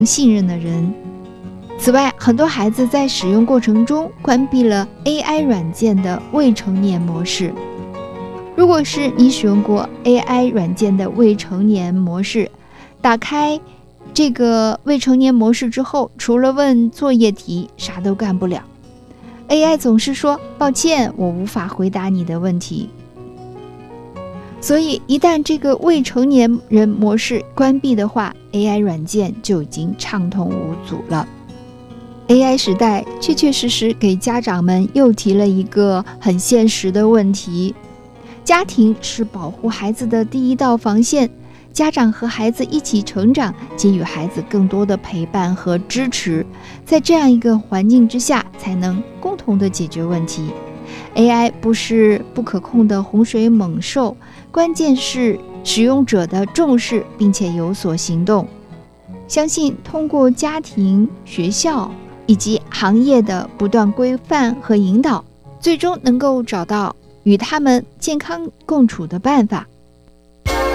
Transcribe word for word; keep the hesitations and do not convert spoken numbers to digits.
信任的人。此外，很多孩子在使用过程中关闭了 A I 软件的未成年模式。如果是你使用过 A I 软件的未成年模式，打开这个未成年模式之后，除了问作业题，啥都干不了。A I 总是说抱歉，我无法回答你的问题。所以一旦这个未成年人模式关闭的话， A I 软件就已经畅通无阻了。A I 时代确确实实给家长们又提了一个很现实的问题：家庭是保护孩子的第一道防线，家长和孩子一起成长，给予孩子更多的陪伴和支持，在这样一个环境之下，才能共同的解决问题。A I 不是不可控的洪水猛兽，关键是使用者的重视并且有所行动。相信通过家庭、学校以及行业的不断规范和引导，最终能够找到与他们健康共处的办法。